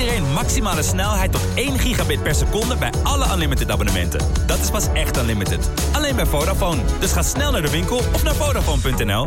iedereen maximale snelheid tot 1 gigabit per seconde bij alle Unlimited abonnementen. Dat is pas echt Unlimited. Alleen bij Vodafone. Dus ga snel naar de winkel of naar Vodafone.nl.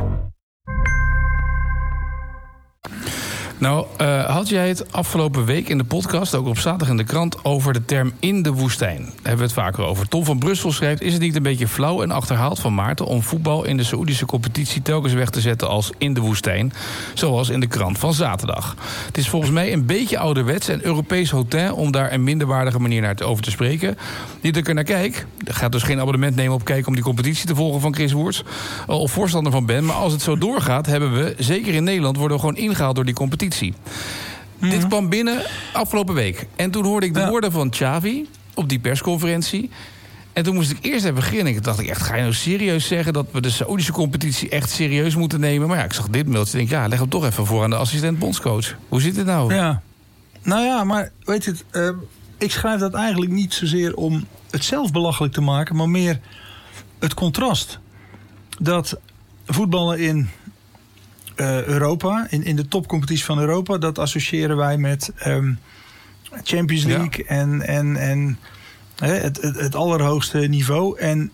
Nou, had jij het afgelopen week in de podcast, ook op zaterdag in de krant, over de term in de woestijn? Daar hebben we het vaker over. Tom van Brussel schrijft, is het niet een beetje flauw en achterhaald van Maarten om voetbal in de Saoedische competitie telkens weg te zetten als in de woestijn? Zoals in de krant van zaterdag. Het is volgens mij een beetje ouderwets en Europees hautain om daar een minderwaardige manier naar over te spreken. Niet dat ik er naar kijk. Er gaat dus geen abonnement nemen op kijken om die competitie te volgen van Chris Woerts. Of voorstander van ben. Maar als het zo doorgaat, hebben we, zeker in Nederland, worden we gewoon ingehaald door die competitie. Dit kwam binnen afgelopen week. En toen hoorde ik de woorden van Xavi op die persconferentie. En toen moest ik eerst even beginnen. Ik dacht, echt, ga je nou serieus zeggen dat we de Saoedische competitie echt serieus moeten nemen? Maar ja, ik zag dit mailtje en denk, leg hem toch even voor aan de assistent bondscoach. Hoe zit het nou? Ja. Nou ja, maar weet je, ik schrijf dat eigenlijk niet zozeer om het zelf belachelijk te maken, maar meer het contrast. Dat voetballen in Europa, in de topcompetitie van Europa, dat associëren wij met Champions League en het allerhoogste niveau. En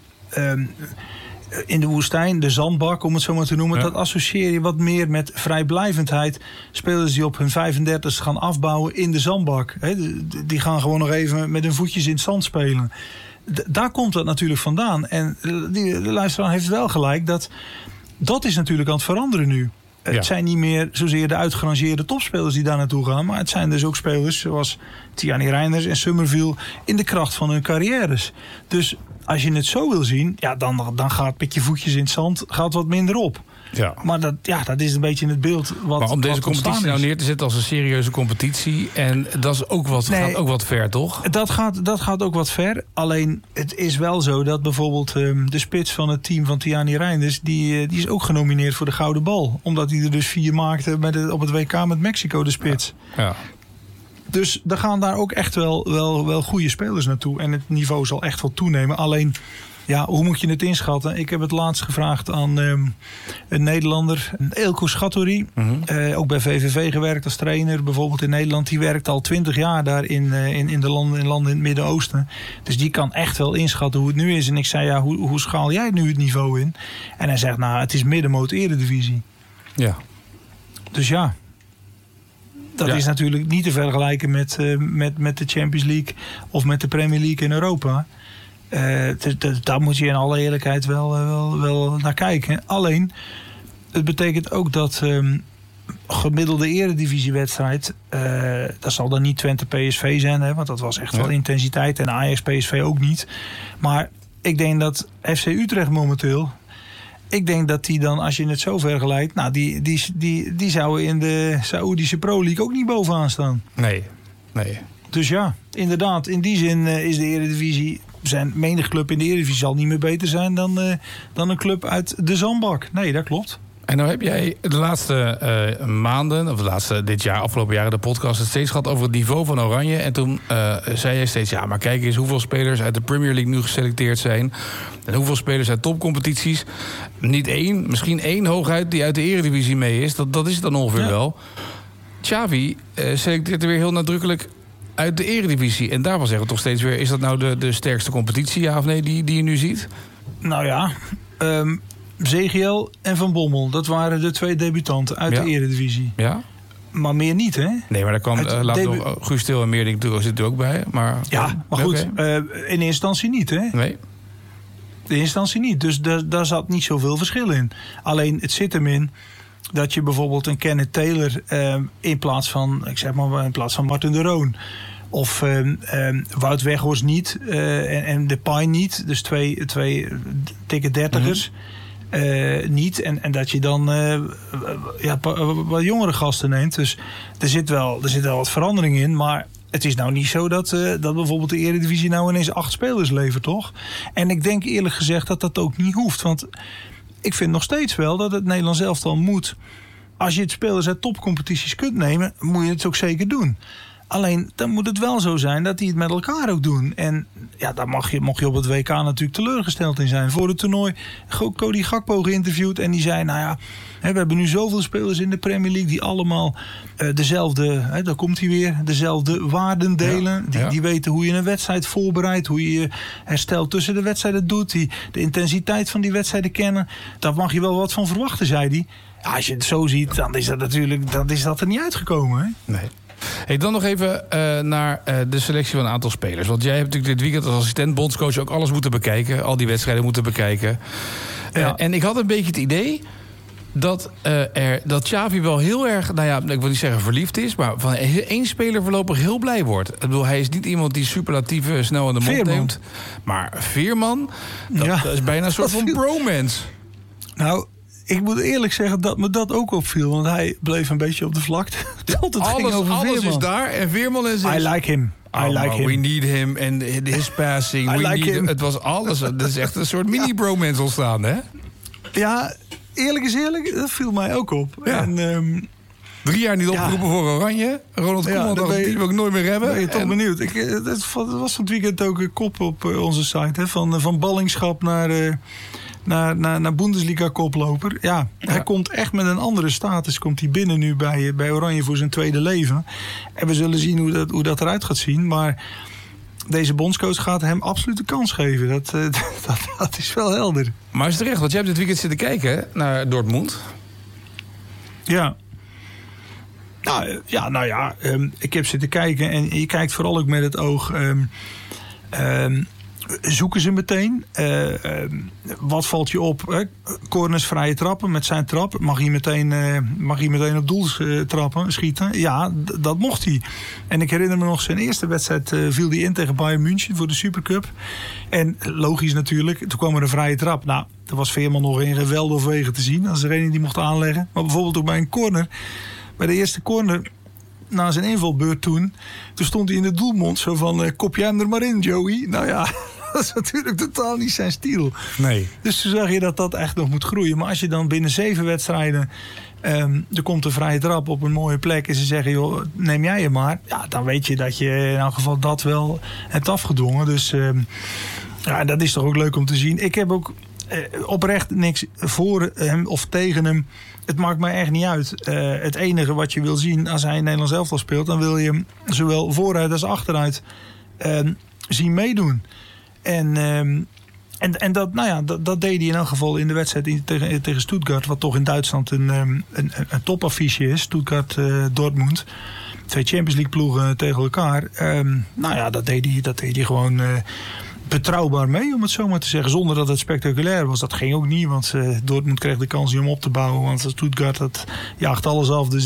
in de woestijn, de zandbak, om het zo maar te noemen, dat associeer je wat meer met vrijblijvendheid. Spelers die op hun 35 gaan afbouwen in de zandbak. Die gaan gewoon nog even met hun voetjes in het zand spelen. Daar komt dat natuurlijk vandaan. En de luisteraar heeft wel gelijk dat is natuurlijk aan het veranderen nu. Het zijn niet meer zozeer de uitgerangeerde topspelers die daar naartoe gaan, maar het zijn dus ook spelers zoals Tiani Reinders en Summerville in de kracht van hun carrières. Dus als je het zo wil zien, dan gaat met je voetjes in het zand gaat wat minder op. Ja. Maar dat is een beetje het beeld wat. Maar om deze competitie nou neer te zetten als een serieuze competitie, en dat is ook gaat ook wat ver, toch? Dat gaat ook wat ver. Alleen het is wel zo dat bijvoorbeeld de spits van het team van Tiani Reinders, die is ook genomineerd voor de Gouden Bal, omdat hij er dus 4 maakte op het WK met Mexico, de spits. Ja. Dus er gaan daar ook echt wel goede spelers naartoe. En het niveau zal echt wel toenemen. Alleen, hoe moet je het inschatten? Ik heb het laatst gevraagd aan een Nederlander, Eelco Schattori. Ook bij VVV gewerkt als trainer, bijvoorbeeld in Nederland. Die werkt al 20 jaar daar in de landen in het Midden-Oosten. Dus die kan echt wel inschatten hoe het nu is. En ik zei, hoe schaal jij nu het niveau in? En hij zegt, het is middenmoot eredivisie. Ja. Dus dat is natuurlijk niet te vergelijken met de Champions League of met de Premier League in Europa. Daar moet je in alle eerlijkheid wel naar kijken. Alleen, het betekent ook dat gemiddelde eredivisiewedstrijd, dat zal dan niet Twente PSV zijn, want dat was echt wel intensiteit, en Ajax PSV ook niet. Maar ik denk dat FC Utrecht momenteel, ik denk dat die dan, als je het zo vergelijkt, die zouden in de Saoedische Pro League ook niet bovenaan staan. Nee. Dus inderdaad, in die zin is de Eredivisie, zijn menig club in de Eredivisie zal niet meer beter zijn dan een club uit de zandbak. Nee, dat klopt. En nou heb jij de laatste maanden, of dit jaar, afgelopen jaren, de podcast het steeds gehad over het niveau van Oranje. En toen zei jij steeds, maar kijk eens hoeveel spelers uit de Premier League nu geselecteerd zijn. En hoeveel spelers uit topcompetities. Niet 1, misschien 1 hooguit die uit de Eredivisie mee is. Dat is het dan ongeveer wel. Xavi selecteert er weer heel nadrukkelijk uit de Eredivisie. En daarvan zeggen we toch steeds weer, is dat nou de sterkste competitie, ja of nee, die je nu ziet? Nou ja, Zegiel en Van Bommel, dat waren de 2 debutanten uit de Eredivisie. Ja. Maar meer niet, hè? Nee, maar daar kwam Guus Stil en Meerdink zit er ook bij. Maar goed, in eerste instantie niet, hè? Nee. In eerste instantie niet. Dus daar zat niet zoveel verschil in. Alleen, het zit hem in dat je bijvoorbeeld een Kenneth Taylor in plaats van Martin de Roon, of Wout Weghorst niet en Depay niet. Dus twee dikke dertigers. Niet. En dat je dan wat jongere gasten neemt. Dus er zit wel wat verandering in. Maar het is nou niet zo dat bijvoorbeeld de Eredivisie nou ineens 8 spelers levert, toch? En ik denk eerlijk gezegd dat dat ook niet hoeft. Want ik vind nog steeds wel dat het Nederlands elftal moet, als je het spelers uit topcompetities kunt nemen, moet je het ook zeker doen. Alleen, dan moet het wel zo zijn dat die het met elkaar ook doen. En ja, daar mocht je op het WK natuurlijk teleurgesteld in zijn. Voor het toernooi, Cody Gakpo geïnterviewd en die zei, nou ja, we hebben nu zoveel spelers in de Premier League die allemaal dezelfde, daar komt hij weer, dezelfde waarden delen. Die weten hoe je een wedstrijd voorbereidt, hoe je je herstel tussen de wedstrijden doet, die de intensiteit van die wedstrijden kennen. Daar mag je wel wat van verwachten, zei hij. Ja, als je het zo ziet, dan is dat natuurlijk er niet uitgekomen. Hè? Nee. Hey, dan nog even naar de selectie van een aantal spelers. Want jij hebt natuurlijk dit weekend als assistent bondscoach ook alles moeten bekijken. Al die wedstrijden moeten bekijken. Ja. En ik had een beetje het idee dat Xavi wel heel erg, nou ja, ik wil niet zeggen verliefd is, maar van één speler voorlopig heel blij wordt. Ik bedoel, hij is niet iemand die superlatieven snel in de mond neemt. Maar Veerman, dat is bijna een soort van bromance. Nou, ik moet eerlijk zeggen dat me dat ook opviel. Want hij bleef een beetje op de vlakte. Alles is daar. En Veerman en I like him. We need him. En his passing. Het was alles. Het is echt een soort mini-bromance ontstaan, hè? Ja, eerlijk is eerlijk. Dat viel mij ook op. Ja. En, 3 jaar niet opgeroepen voor Oranje. Ronald Koeman dacht, die wil ik nooit meer hebben. Ben je toch benieuwd. Het was van het weekend ook een kop op onze site. Hè, van ballingschap naar Bundesliga-koploper. Ja, hij komt echt met een andere status. Komt hij binnen nu bij Oranje voor zijn tweede leven. En we zullen zien hoe dat eruit gaat zien. Maar deze bondscoach gaat hem absoluut de kans geven. Dat is wel helder. Maar is terecht, want jij hebt dit weekend zitten kijken naar Dortmund. Ja. Nou ja, ik heb zitten kijken. En je kijkt vooral ook met het oog. Zoeken ze meteen. Wat valt je op? Hè? Corners, vrije trappen met zijn trap. Mag hij meteen op doel schieten? Ja, dat mocht hij. En ik herinner me nog zijn eerste wedstrijd viel hij in tegen Bayern München voor de Supercup. En logisch natuurlijk, toen kwam er een vrije trap. Nou, er was Veerman nog in geweldige wegen te zien. Als er een die mocht aanleggen. Maar bijvoorbeeld ook bij een corner. Bij de eerste corner na zijn invalbeurt toen stond hij in de doelmond zo van, kop jij hem er maar in, Joey. Nou ja, dat is natuurlijk totaal niet zijn stijl. Nee. Dus toen zag je dat echt nog moet groeien. Maar als je dan binnen 7 wedstrijden er komt een vrije trap op een mooie plek en ze zeggen, joh, neem jij je maar. Ja, dan weet je dat je in elk geval dat wel hebt afgedwongen. Dus ja, dat is toch ook leuk om te zien. Ik heb ook oprecht niks voor hem of tegen hem. Het maakt mij echt niet uit. Het enige wat je wil zien als hij in Nederlands elftal speelt, dan wil je hem zowel vooruit als achteruit zien meedoen. En dat deed hij in elk geval in de wedstrijd tegen Stuttgart, wat toch in Duitsland een topaffiche is. Stuttgart-Dortmund. 2 Champions League ploegen tegen elkaar. Dat deed hij gewoon betrouwbaar mee, om het zo maar te zeggen. Zonder dat het spectaculair was. Dat ging ook niet, want Dortmund kreeg de kans om hem op te bouwen. Want Stuttgart, dat jaagt alles af. Dus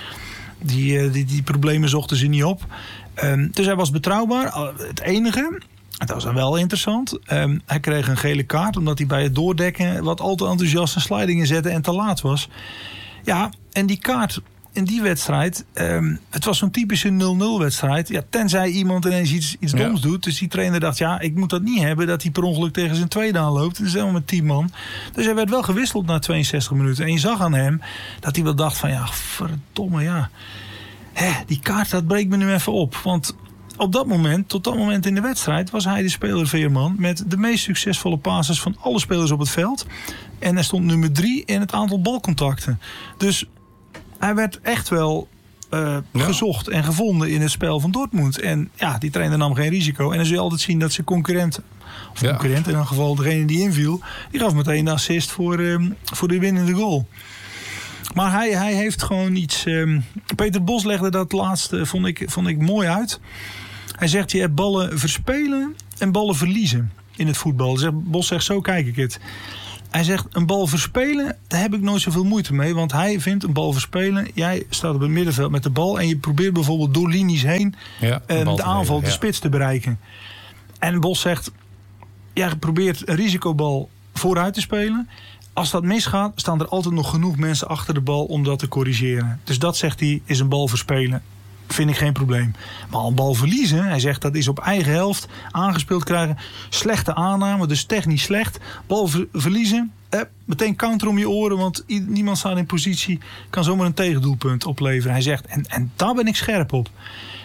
die problemen zochten ze niet op. Dus hij was betrouwbaar. Het enige, dat was dan wel interessant. Hij kreeg een gele kaart, omdat hij bij het doordekken wat al te enthousiast een slidingen zette en te laat was. Ja, en die kaart in die wedstrijd, het was zo'n typische 0-0 wedstrijd. Ja, tenzij iemand ineens iets doms doet. Dus die trainer dacht, ja, ik moet dat niet hebben, dat hij per ongeluk tegen zijn tweede aanloopt. Dat is helemaal met 10 man. Dus hij werd wel gewisseld na 62 minuten. En je zag aan hem dat hij wel dacht van, ja, verdomme, ja. Die kaart, dat breekt me nu even op. Want tot dat moment in de wedstrijd was hij de speler Veerman met de meest succesvolle passes van alle spelers op het veld. En hij stond nummer 3 in het aantal balcontacten. Dus hij werd echt wel gezocht en gevonden in het spel van Dortmund. En ja, die trainer nam geen risico. En dan zul je altijd zien dat zijn concurrent, in ieder geval degene die inviel, die gaf meteen de assist voor de winnende goal. Maar hij heeft gewoon iets. Peter Bos legde dat laatste, vond ik mooi uit. Hij zegt, je hebt ballen verspelen en ballen verliezen in het voetbal. Bos zegt, zo kijk ik het. Hij zegt, een bal verspelen, daar heb ik nooit zoveel moeite mee. Want hij vindt een bal verspelen. Jij staat op het middenveld met de bal en je probeert bijvoorbeeld door linies heen de aanval, de spits te bereiken. En Bos zegt, jij probeert een risicobal vooruit te spelen. Als dat misgaat, staan er altijd nog genoeg mensen achter de bal om dat te corrigeren. Dus dat, zegt hij, is een bal verspelen. Vind ik geen probleem. Maar een bal verliezen, hij zegt, dat is op eigen helft aangespeeld krijgen. Slechte aanname, dus technisch slecht. Bal verliezen, meteen counter om je oren, want niemand staat in positie, kan zomaar een tegendoelpunt opleveren. Hij zegt, en daar ben ik scherp op.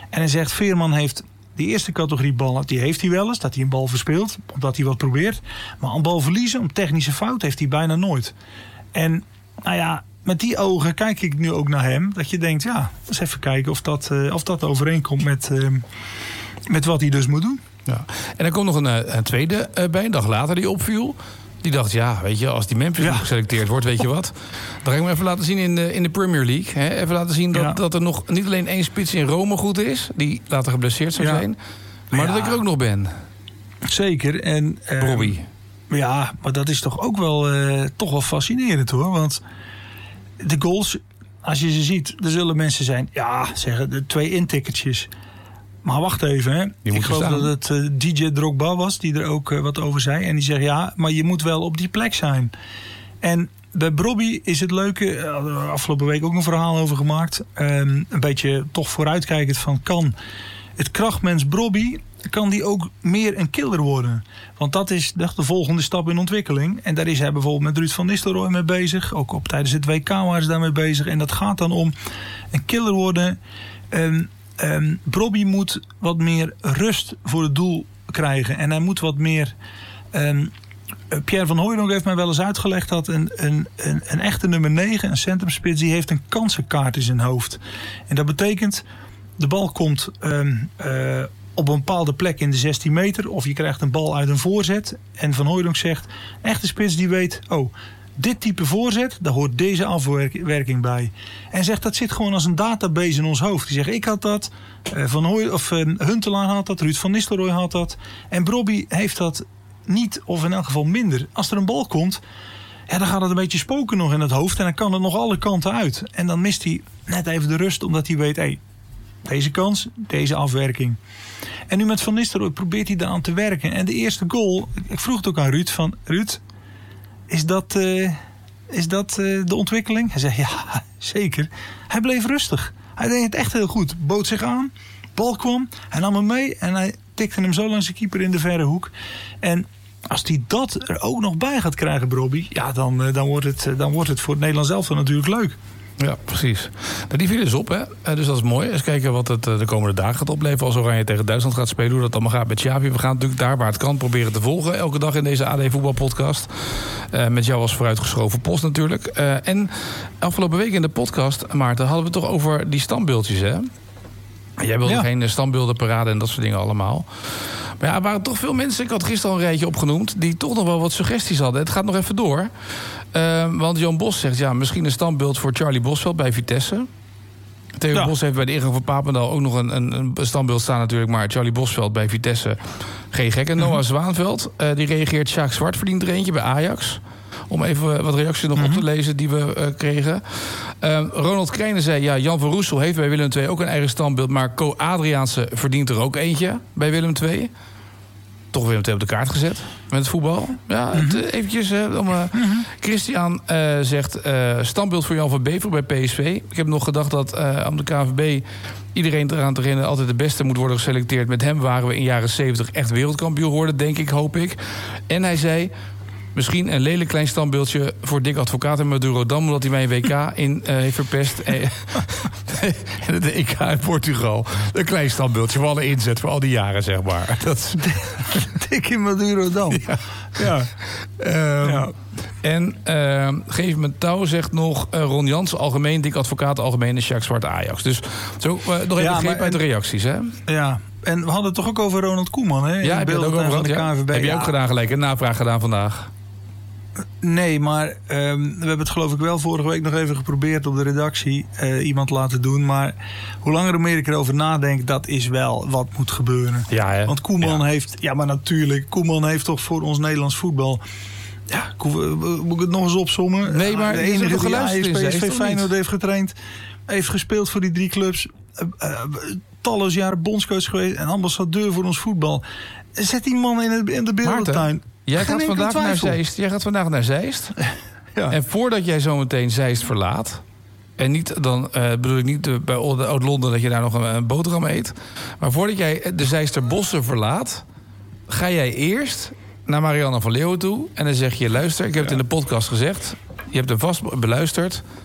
En hij zegt, Veerman heeft die eerste categorie ballen, die heeft hij wel eens, dat hij een bal verspeelt, omdat hij wat probeert. Maar een bal verliezen, om technische fout, heeft hij bijna nooit. En nou ja, met die ogen kijk ik nu ook naar hem, dat je denkt, ja, eens even kijken of dat overeenkomt met wat hij dus moet doen. Ja. En er komt nog een tweede bij, een dag later, die opviel. Die dacht, ja, weet je, als die Memphis niet geselecteerd wordt, weet je wat. Dan ga ik hem even laten zien in de Premier League. Hè? Even laten zien dat er nog niet alleen 1 spits in Rome goed is, die later geblesseerd zou zijn, maar dat ik er ook nog ben. Zeker. En Robbie. Ja, maar dat is toch ook toch wel fascinerend, hoor. Want de goals, als je ze ziet, er zullen mensen zijn, zeggen de 2 intikkertjes. Maar wacht even, hè. Ik geloof dat het DJ Drogba was die er ook wat over zei. En die zegt, ja, maar je moet wel op die plek zijn. En bij Brobbey is het leuke, afgelopen week ook een verhaal over gemaakt. Een beetje toch vooruitkijkend van, kan het krachtmens Brobbey, kan die ook meer een killer worden? Want dat is de volgende stap in ontwikkeling. En daar is hij bijvoorbeeld met Ruud van Nistelrooy mee bezig. Ook tijdens het WK waren ze daarmee bezig. En dat gaat dan om een killer worden. Brobbey moet wat meer rust voor het doel krijgen. En hij moet wat meer... Pierre van Hooijdonk heeft mij wel eens uitgelegd dat een echte nummer 9, een centrumspits, die heeft een kansenkaart in zijn hoofd. En dat betekent, de bal komt op een bepaalde plek in de 16 meter... of je krijgt een bal uit een voorzet. En Van Hooijdonk zegt, een echte spits die weet... dit type voorzet, daar hoort deze afwerking bij. En zegt, dat zit gewoon als een database in ons hoofd. Die zegt, ik had dat, Huntelaar had dat, Ruud van Nistelrooy had dat. En Brobbey heeft dat niet, of in elk geval minder. Als er een bal komt, dan gaat het een beetje spoken nog in het hoofd. En dan kan het nog alle kanten uit. En dan mist hij net even de rust, omdat hij weet, deze kans, deze afwerking. En nu met Van Nistelrooy probeert hij daaraan te werken. En de eerste goal, ik vroeg het ook aan Ruud, van Ruud, is dat de ontwikkeling? Hij zei, ja, zeker. Hij bleef rustig. Hij deed het echt heel goed. Bood zich aan, bal kwam, hij nam hem mee en hij tikte hem zo langs de keeper in de verre hoek. En als hij dat er ook nog bij gaat krijgen, Brobbey, ja, dan wordt het voor het Nederlands elftal natuurlijk leuk. Ja, precies. Die viel dus op, hè. Dus dat is mooi. Eens kijken wat het de komende dagen gaat opleveren als Oranje tegen Duitsland gaat spelen. Hoe dat allemaal gaat met Xavi. We gaan natuurlijk daar waar het kan proberen te volgen. Elke dag in deze AD Voetbalpodcast. Met jou als vooruitgeschoven post natuurlijk. En afgelopen week in de podcast, Maarten, hadden we het toch over die standbeeldjes, hè? Jij wilde geen standbeelden paraden en dat soort dingen allemaal. Maar ja, er waren toch veel mensen, ik had gisteren al een rijtje opgenoemd, die toch nog wel wat suggesties hadden. Het gaat nog even door. Want Jan Bos zegt, misschien een standbeeld voor Charlie Bosveld bij Vitesse. Theo Bos heeft bij de ingang van Papendal ook nog een standbeeld staan natuurlijk. Maar Charlie Bosveld bij Vitesse, geen gek. En Noah Zwaanveld, die reageert. Sjaak Zwart verdient er eentje bij Ajax. Om even wat reacties nog op te lezen die we kregen. Ronald Krijnen zei, Jan van Roessel heeft bij Willem II ook een eigen standbeeld. Maar Co Adriaanse verdient er ook eentje bij Willem II. Toch Willem II op de kaart gezet met het voetbal. Ja, eventjes. Christian zegt, standbeeld voor Jan van Bever bij PSV. Ik heb nog gedacht dat om de KNVB iedereen eraan te herinneren altijd de beste moet worden geselecteerd. Met hem waren we in jaren 70 echt wereldkampioen geworden, denk ik, hoop ik. En hij zei, misschien een lelijk klein standbeeldje voor Dick Advocaat en Maduro Dam, omdat hij mij een WK in heeft verpest. En de EK in Portugal. Een klein standbeeldje voor alle inzet, voor al die jaren, zeg maar. Dat Dick in Maduro Dam. En geef me touw, zegt nog Ron Jans, algemeen, Dick Advocaat, algemeen en Sjaak Zwart Ajax. Dus zo nog even greep uit de reacties, hè? Ja. En we hadden het toch ook over Ronald Koeman, hè? Ja, heb je het ook over gehad, de KNVB. Heb je ook gedaan gelijk, een navraag gedaan vandaag? Nee, maar we hebben het geloof ik wel vorige week nog even geprobeerd op de redactie iemand laten doen. Maar hoe langer hoe meer ik erover nadenk, dat is wel wat moet gebeuren. Ja, hè? Want Koeman heeft, maar natuurlijk, Koeman heeft toch voor ons Nederlands voetbal. Ja, moet ik het nog eens opsommen? Nee, maar de enige die PSV Feyenoord heeft getraind, heeft gespeeld voor die 3 clubs. Talloze jaren bondscoach geweest en ambassadeur voor ons voetbal. Zet die man in de beeldentuin. Jij gaat vandaag naar Zeist. Ja. En voordat jij zometeen Zeist verlaat, en niet dan bedoel ik niet bij Oud-Londen dat je daar nog een boterham eet, maar voordat jij de Zeisterbossen verlaat, ga jij eerst naar Marianne van Leeuwen toe en dan zeg je, luister, ik heb het in de podcast gezegd, je hebt hem vast beluisterd.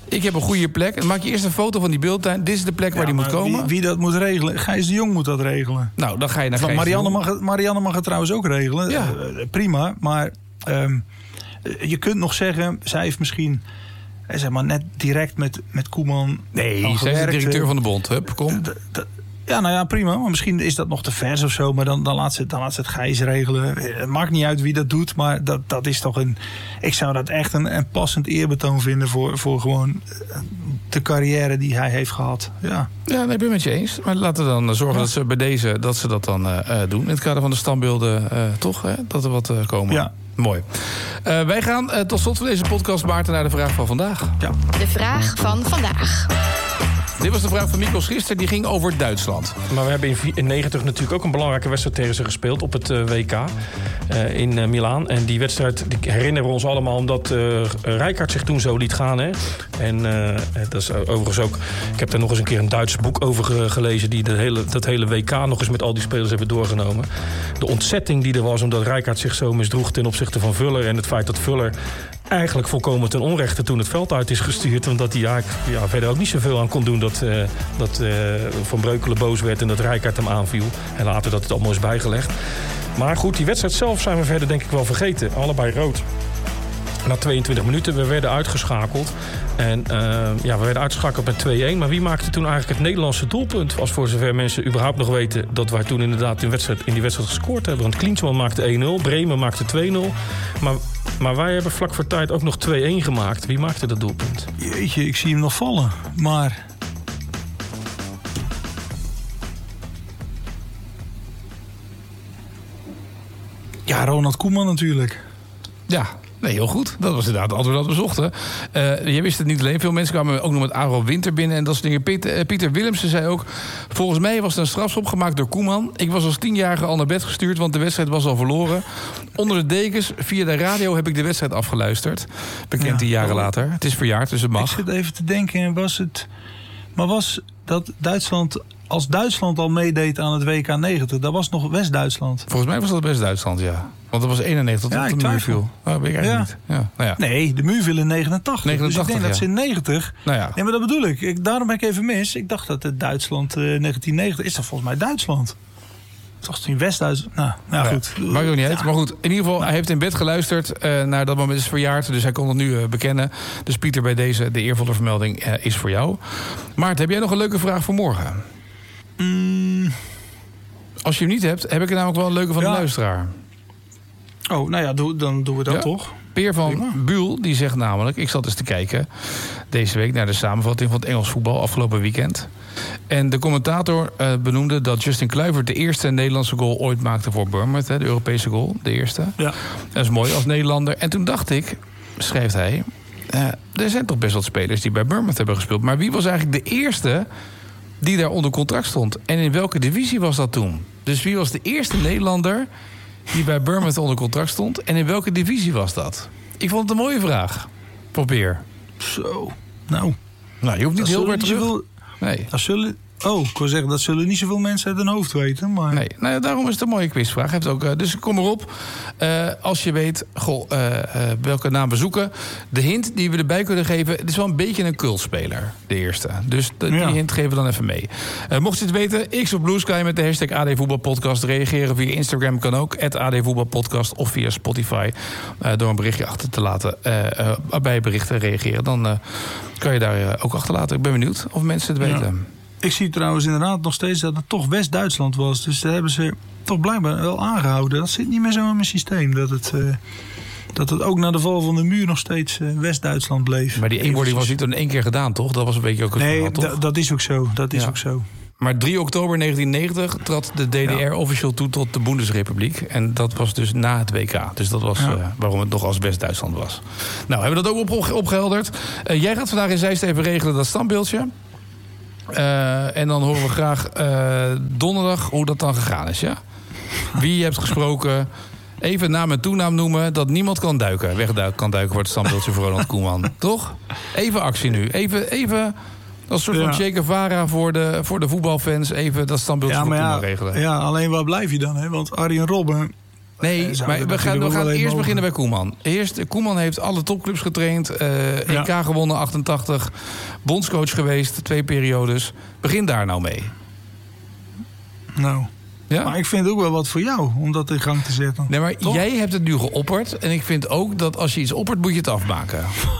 Ik heb een goede plek. Dan maak je eerst een foto van die beeldtuin. Dit is de plek waar die moet komen. Wie dat moet regelen? Gijs de Jong moet dat regelen. Nou, dan ga je naar Gijs de Jong. Marianne mag het trouwens ook regelen. Ja. Prima, maar je kunt nog zeggen... zij heeft misschien zeg maar net direct met Koeman... Nee, zij is de directeur van de bond. Hup, kom. Ja, nou ja, prima. Maar misschien is dat nog te vers of zo. Maar dan laat ze het Gijs regelen. Het maakt niet uit wie dat doet. Maar dat is toch een... Ik zou dat echt een passend eerbetoon vinden... voor gewoon de carrière die hij heeft gehad. Ja, nee, ik ben het met je eens. Maar laten we dan zorgen dat ze bij deze... dat ze dat dan doen. In het kader van de standbeelden toch? Hè? Dat er wat komen. Ja. Mooi. Wij gaan tot slot van deze podcast, Maarten, naar de vraag van vandaag. Ja. De vraag van vandaag. Dit was de vraag van Mikos gisteren, die ging over Duitsland. Maar we hebben in 90 natuurlijk ook een belangrijke wedstrijd tegen ze gespeeld op het WK in Milaan. En die wedstrijd die herinneren we ons allemaal omdat Rijkaard zich toen zo liet gaan. Hè? En dat is overigens ook... Ik heb daar nog eens een keer een Duits boek over gelezen... die dat hele WK nog eens met al die spelers hebben doorgenomen. De ontzetting die er was omdat Rijkaard zich zo misdroeg ten opzichte van Vuller. En het feit dat Vuller eigenlijk volkomen ten onrechte toen het veld uit is gestuurd. Omdat hij verder ook niet zoveel aan kon doen dat Van Breukelen boos werd en dat Rijkaard hem aanviel. En later dat het allemaal is bijgelegd. Maar goed, die wedstrijd zelf zijn we verder denk ik wel vergeten. Allebei rood. Na 22 minuten, we werden uitgeschakeld. En we werden uitgeschakeld met 2-1. Maar wie maakte toen eigenlijk het Nederlandse doelpunt? Als voor zover mensen überhaupt nog weten... dat wij toen inderdaad in die wedstrijd gescoord hebben. Want Klinsmann maakte 1-0, Bremen maakte 2-0. Maar wij hebben vlak voor tijd ook nog 2-1 gemaakt. Wie maakte dat doelpunt? Jeetje, ik zie hem nog vallen. Maar... ja, Ronald Koeman natuurlijk. Ja, nee, heel goed. Dat was inderdaad het antwoord dat we zochten. Je wist het niet alleen. Veel mensen kwamen ook nog met Aro Winter binnen en dat soort dingen. Pieter Willemsen zei ook... volgens mij was het een strafschop gemaakt door Koeman. Ik was als 10-jarige al naar bed gestuurd, want de wedstrijd was al verloren. Onder de dekens, via de radio heb ik de wedstrijd afgeluisterd. Bekend 10 jaren later. Het is verjaard, dus het mag. Ik zit even te denken, was dat Duitsland... als Duitsland al meedeed aan het WK 90, dat was nog West-Duitsland. Volgens mij was dat West-Duitsland, ja. Want dat was 91 tot de muur viel. Oh, weet ik eigenlijk niet. Ja. Nou ja. Nee, de muur viel in 89. 89 dus ik denk dat ze in 90... Nou ja. Nee, maar dat bedoel ik. Daarom ben ik even mis. Ik dacht dat het Duitsland 1990... is dat volgens mij Duitsland? Toch in West-Duitsland? Nou goed. Maakt ook niet uit. Maar goed, in ieder geval, hij heeft in bed geluisterd naar dat moment is verjaard. Dus hij kon het nu bekennen. Dus Pieter, bij deze, de eervolle vermelding is voor jou. Maarten, heb jij nog een leuke vraag voor morgen? Als je hem niet hebt, heb ik er namelijk wel een leuke van de luisteraar. Oh, nou ja, dan doen we dat toch. Peer van Buul, die zegt namelijk... ik zat eens te kijken deze week naar de samenvatting van het Engels voetbal afgelopen weekend. En de commentator benoemde dat Justin Kluivert de eerste Nederlandse goal ooit maakte voor Bournemouth. De Europese goal, de eerste. Ja. Dat is mooi als Nederlander. En toen dacht ik, schrijft hij... er zijn toch best wat spelers die bij Bournemouth hebben gespeeld. Maar wie was eigenlijk de eerste die daar onder contract stond? En in welke divisie was dat toen? Dus wie was de eerste Nederlander die bij Bournemouth onder contract stond? En in welke divisie was dat? Ik vond het een mooie vraag. Probeer. Zo, nou, je hoeft niet heel ver terug. Nee. Ik wil zeggen, dat zullen niet zoveel mensen uit hun hoofd weten. Maar... Nee, nou, daarom is het een mooie quizvraag. Heeft ook, dus kom erop. Als je weet welke naam we zoeken. De hint die we erbij kunnen geven... het is wel een beetje een cultspeler, de eerste. Dus die hint geven we dan even mee. Mocht je het weten, X op Blue Sky met de hashtag AD Voetbalpodcast. Reageren via Instagram kan ook, @AD Voetbalpodcast. Of via Spotify, door een berichtje achter te laten. Bij berichten reageren. Dan kan je daar ook achterlaten. Ik ben benieuwd of mensen het weten. Ik zie trouwens inderdaad nog steeds dat het toch West-Duitsland was. Dus daar hebben ze toch blijkbaar wel aangehouden. Dat zit niet meer zo in mijn systeem. Dat het ook na de val van de muur nog steeds West-Duitsland bleef. Maar die eenwording was niet in 1 keer gedaan, toch? Dat was een beetje ook het verhaal, toch? Dat is ook zo. Dat is ook zo. Maar 3 oktober 1990 trad de DDR officieel toe tot de Bundesrepubliek. En dat was dus na het WK. Dus dat was waarom het nog als West-Duitsland was. Nou, hebben we dat ook opgehelderd. Jij gaat vandaag in Zeist even regelen dat standbeeldje. En dan horen we graag donderdag hoe dat dan gegaan is, ja? Wie je hebt gesproken. Even naam en toenaam noemen, dat niemand kan duiken. Kan duiken voor het standbeeldje voor Ronald Koeman. Toch? Even actie nu. Even als soort van Che Guevara voor de voetbalfans. Even dat standbeeldje voor Koeman regelen. Ja, alleen waar blijf je dan? Hè? Want Arjen Robben, Nee, maar we gaan eerst beginnen bij Koeman. Koeman heeft alle topclubs getraind. EK gewonnen, 88. Bondscoach geweest, 2 periodes. Begin daar nou mee. Nou, ja? Maar ik vind het ook wel wat voor jou om dat in gang te zetten. Nee, maar jij hebt het nu geopperd. En ik vind ook dat als je iets oppert, moet je het afmaken.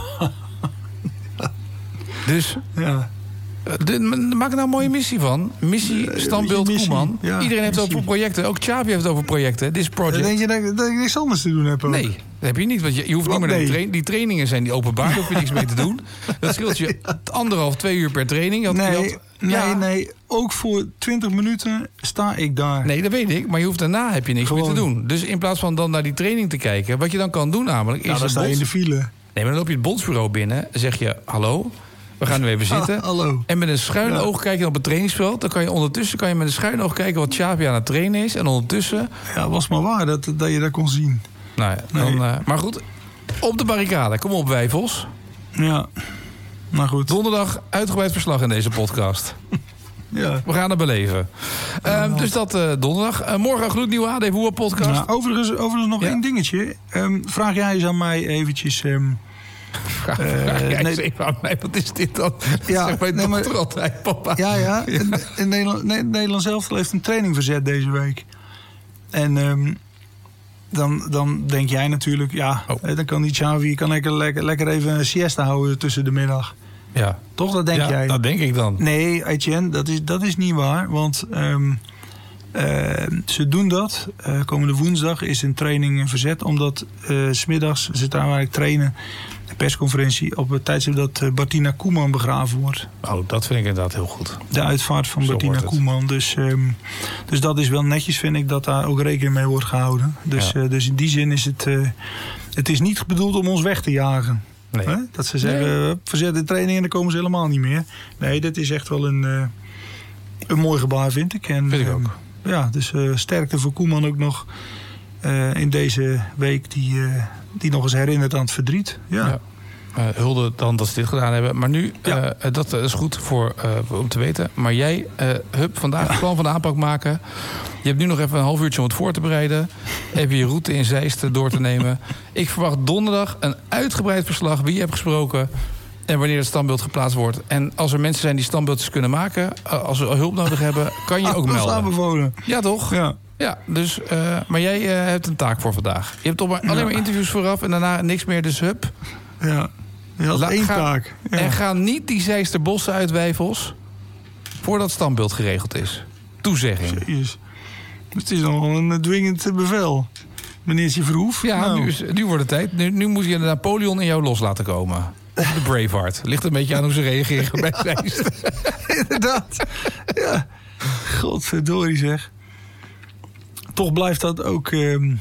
Dus... Ja. Maak er nou een mooie missie van. Missie, standbeeld, Koeman. Ja, iedereen heeft het over projecten. Ook Xavi heeft het over projecten. Dit is project. Denk je dat ik niks anders te doen heb? Ook? Nee, dat heb je niet. Want je hoeft niet meer naar die trainingen zijn die openbaar. Daar hoef je niks mee te doen. Dat scheelt je 1,5-2 uur per training. Nee. Ook voor 20 minuten sta ik daar. Nee, dat weet ik. Maar daarna heb je niks meer te doen. Dus in plaats van dan naar die training te kijken... wat je dan kan doen namelijk... is dan sta je in de file. Nee, maar dan loop je het bondsbureau binnen. Zeg je, hallo... We gaan nu even zitten. Hallo. En met een schuin oog kijken op het trainingsveld. Dan kan je ondertussen met een schuin oog kijken wat Xavi aan het trainen is. En ondertussen... Ja, was maar waar dat je dat kon zien. Nou ja, dan, maar goed. Op de barricade. Kom op, Wijfels. Ja, nou goed. Donderdag uitgebreid verslag in deze podcast. Ja. We gaan het beleven. Dus dat donderdag. Morgen een gloednieuwe AD Voetbal podcast. Nou, overigens nog één dingetje. Vraag jij eens aan mij eventjes... Vraag jij eens even aan mij, wat is dit dan? Ja, zeg mijn dochter altijd, papa. Ja. Nederland zelf heeft een training verzet deze week. En dan denk jij natuurlijk... dan kan die Xavi lekker even een siesta houden tussen de middag. Ja. Toch, dat denk jij? Dat denk ik dan. Nee, Etienne, dat is niet waar. Want ze doen dat. Komende woensdag is een training verzet. Omdat 's middags ze daar waar ik trainen... de persconferentie op het tijdstip dat Martina Koeman begraven wordt. Oh, dat vind ik inderdaad heel goed. De uitvaart van Martina Koeman. Dus dat is wel netjes, vind ik, dat daar ook rekening mee wordt gehouden. Dus in die zin is het is niet bedoeld om ons weg te jagen. Nee. Dat ze zeggen, verzet de training en dan komen ze helemaal niet meer. Nee, dat is echt wel een mooi gebaar, vind ik. En, vind ik ook. Ja, dus sterkte voor Koeman ook nog in deze week die nog eens herinnert aan het verdriet. Ja. Hulde dan dat ze dit gedaan hebben. Maar nu, dat is goed om te weten. Maar jij, vandaag het plan van de aanpak maken. Je hebt nu nog even een half uurtje om het voor te bereiden. Even je route in Zeist door te nemen. Ik verwacht donderdag een uitgebreid verslag. Wie je hebt gesproken en wanneer het standbeeld geplaatst wordt. En als er mensen zijn die standbeeldjes kunnen maken... als we hulp nodig hebben, kan je ook melden. Aanbevolen. Ja, toch? Ja, dus, maar jij hebt een taak voor vandaag. Je hebt alleen maar interviews vooraf en daarna niks meer, dus hup. Ja, je had één taak. Ja. En ga niet die Zeisterbossen uit, Wijfels, voordat het standbeeld geregeld is. Toezegging. Jezus. Het is nogal een dwingend bevel. Meneertje Verhoef. Ja, nu wordt het tijd. Nu moet je de Napoleon in jou los laten komen. Of de Braveheart. Ligt een beetje aan hoe ze reageren bij Zeist. Inderdaad. Ja. Godverdorie zeg. Toch blijft dat ook een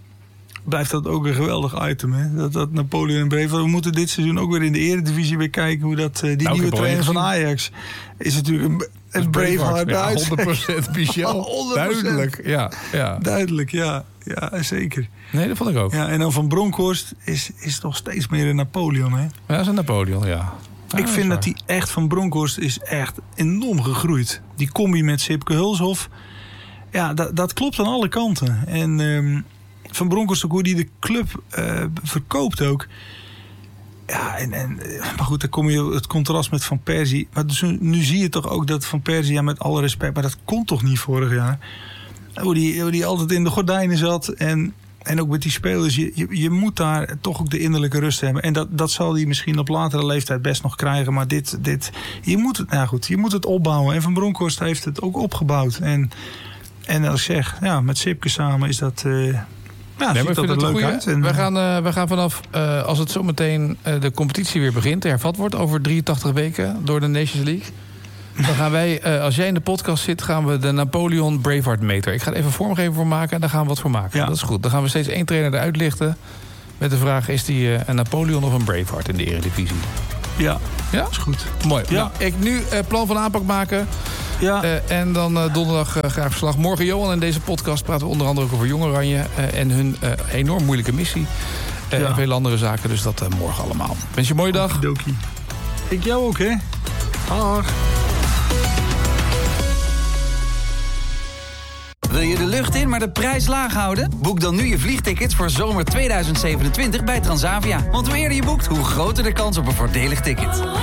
geweldig item. Hè? Dat Napoleon en Braveheart. We moeten dit seizoen ook weer in de Eredivisie weer kijken hoe dat die nieuwe trainer van Ajax is natuurlijk een Braveheart. Ja, 100% Michel. 100%. Duidelijk. Ja. Duidelijk, ja. Ja, zeker. Nee, dat vond ik ook. Ja, en dan Van Bronckhorst is toch steeds meer een Napoleon, hè? Ja, dat is een Napoleon, ja. Ik vind dat die echt van Bronckhorst is echt enorm gegroeid. Die combi met Sipke Hulshof. Ja, dat klopt aan alle kanten. En Van Bronckhorst ook hoe die de club verkoopt ook. Ja, maar goed, dan kom je het contrast met Van Persie. Maar dus, nu zie je toch ook dat Van Persie, ja, met alle respect, maar dat kon toch niet vorig jaar. Hoe die altijd in de gordijnen zat. En ook met die spelers. Je moet daar toch ook de innerlijke rust hebben. En dat zal hij misschien op latere leeftijd best nog krijgen. Maar je moet het opbouwen. En Van Bronckhorst heeft het ook opgebouwd. En als ik zeg, ja, met Sipke samen is dat... ziet dat er leuk uit. En we gaan vanaf, als het zometeen de competitie weer begint, hervat wordt over 83 weken door de Nations League. Dan gaan wij, als jij in de podcast zit, gaan we de Napoleon Braveheart meter. Ik ga er even vormgeven voor maken en daar gaan we wat voor maken. Ja. Dat is goed. Dan gaan we steeds één trainer eruit lichten met de vraag, is die een Napoleon of een Braveheart in de Eredivisie? Ja, ja? Dat is goed. Mooi. Ja. Nou, ik nu plan van aanpak maken. Ja. En dan donderdag graag verslag. Morgen, Johan, in deze podcast praten we onder andere ook over Jong Oranje en hun enorm moeilijke missie. En veel andere zaken, dus dat morgen allemaal. Wens je een mooie dag. Okidoki. Ik jou ook, hè? Dag. Wil je de lucht in, maar de prijs laag houden? Boek dan nu je vliegtickets voor zomer 2027 bij Transavia. Want hoe eerder je boekt, hoe groter de kans op een voordelig ticket.